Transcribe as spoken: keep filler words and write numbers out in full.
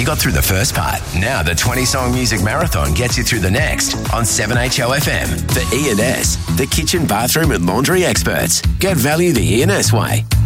got through the first part. Now the twenty-song music marathon gets you through the next on seven H O F M. The E and S, the kitchen, bathroom and laundry experts. Get value the E and S way.